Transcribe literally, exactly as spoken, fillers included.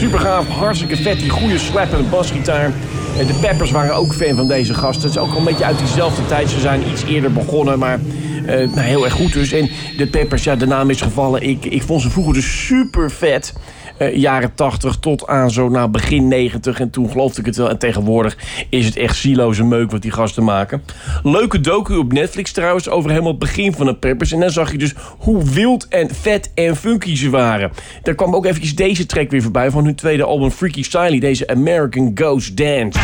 super gaaf, hartstikke vet, die goede slap en basgitaar. De Peppers waren ook fan van deze gasten. Het is ook al een beetje uit diezelfde tijd. Ze zijn iets eerder begonnen, maar uh, nou, heel erg goed dus. En de Peppers, ja, de naam is gevallen. Ik, ik vond ze vroeger dus super vet. Uh, jaren tachtig tot aan zo nou, begin negentig. En toen geloofde ik het wel. En tegenwoordig is het echt zieloze meuk wat die gasten maken. Leuke docu op Netflix trouwens over helemaal het begin van de Peppers. En dan zag je dus hoe wild en vet en funky ze waren. Daar kwam ook eventjes deze track weer voorbij van hun tweede album Freaky Styley. Deze American Ghost Dance.